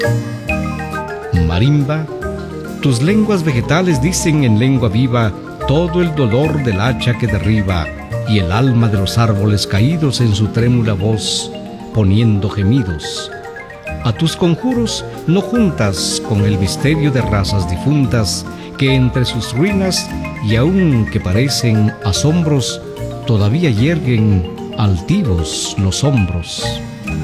Marimba, tus lenguas vegetales dicen en lengua viva todo el dolor del hacha que derriba, y el alma de los árboles caídos en su trémula voz, poniendo gemidos. A tus conjuros no juntas con el misterio de razas difuntas, que entre sus ruinas, y aun que parecen asombros, todavía yerguen altivos los hombros.